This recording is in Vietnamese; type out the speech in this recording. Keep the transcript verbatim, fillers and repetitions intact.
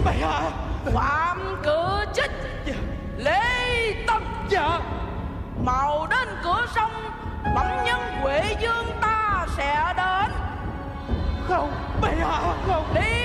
Bệ hạ. Phạm Cự Chích. Dạ. Lê Tân. Dạ. Mau đến cửa sông, bẩm nhân Huệ Dương ta sẽ đến. Không, bệ hạ không. Đi